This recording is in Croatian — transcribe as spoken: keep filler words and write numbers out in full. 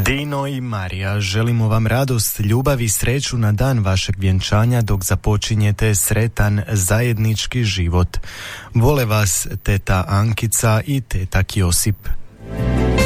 Dino i Marija, želimo vam radost, ljubav i sreću na dan vašeg vjenčanja dok započinjete sretan zajednički život. Vole vas teta Ankica i teta Josip.